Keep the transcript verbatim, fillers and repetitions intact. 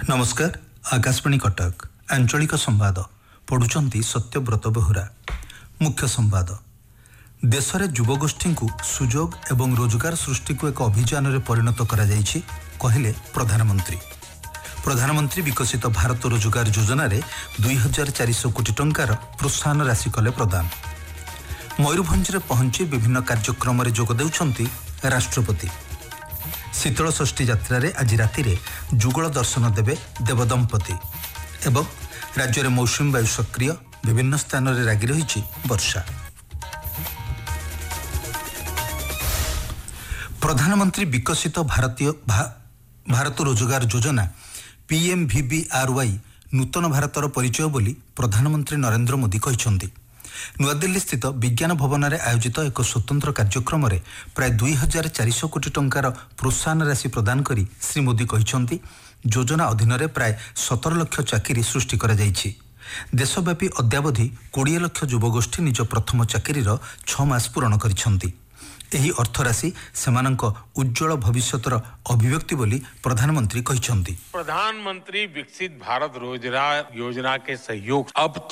नमस्कार आकाशवाणी कटक आंचलिक संवाद पढ़ुचंती सत्यव्रत बेहुरा। मुख्य संवाद देश में युवगोष्ठी को सुजोग एवं रोजगार सृष्टि को एक अभियान में परिणत करा जायछि कहले प्रधानमंत्री। प्रधानमंत्री विकसित भारत रोजगार योजना रे दुई हजार चार सौ कोटी टंकार प्रोत्साहन राशि कले प्रदान। मयूरभंज में पहुंची विभिन्न कार्यक्रम में जोग देउछंती राष्ट्रपति। शीतल षष्ठी यात्रा रे आज राति रे जुगल दर्शन देवे देवदंपति एवं राज्य में मौसुमी वायु सक्रिय विभिन्न स्थान में लगी रही वर्षा। प्रधानमंत्री विकसित भारतीय भा, भारत रोजगार योजना पीएमवीबीआरवाई नूतन भारतर परिचय बोली प्रधानमंत्री नरेंद्र मोदी कहते। नुआदिल्ली स्थित विज्ञान भवन में आयोजित एक स्वतंत्र कार्यक्रम में प्राय दुई हजार चार सौ कोटी टंकार प्रोत्साहन राशि प्रदान करी श्री मोदी कहते योजना अधीन में प्राय सतर लक्ष चाकरी सृष्टि करा जायछि। देशव्यापी अद्यावधि कोड़े लक्ष युवगोष्ठी निज प्रथम चाकरीर छ मास पूरण करिसेंति। एही अर्थराशि सेमानंक उज्जवल भविष्यतर अभिव्यक्ति बोली प्रधानमंत्री कहते। प्रधानमंत्री विकसित भारत रोजगार योजना के सहयोग अब